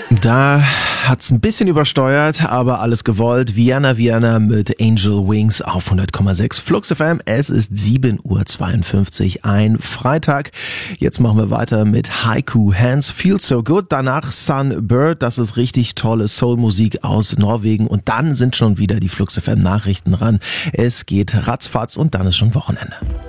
Da hat's ein bisschen übersteuert, aber alles gewollt. Vienna mit Angel Wings auf 100,6 Flux FM. Es ist 7:52 Uhr, ein Freitag. Jetzt machen wir weiter mit Haiku Hands Feel So Good. Danach Sunbird, das ist richtig tolle Soulmusik aus Norwegen. Und dann sind schon wieder die Flux FM Nachrichten ran. Es geht ratzfatz und dann ist schon Wochenende.